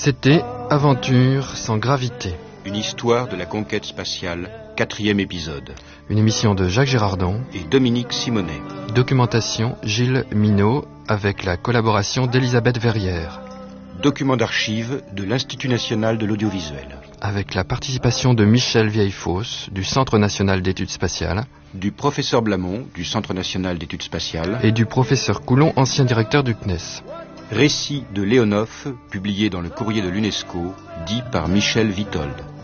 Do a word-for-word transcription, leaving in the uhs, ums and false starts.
C'était Aventure sans gravité. Une histoire de la conquête spatiale, quatrième épisode. Une émission de Jacques Girardon et Dominique Simonet. Documentation Gilles Minot avec la collaboration d'Elisabeth Verrière. Document d'archives de l'Institut national de l'audiovisuel. Avec la participation de Michel Vieillefosse du Centre national d'études spatiales. Du professeur Blamont du Centre national d'études spatiales. Et du professeur Coulon, ancien directeur du C N E S. Récit de Léonov, publié dans le courrier de l'UNESCO, dit par Michel Vitold.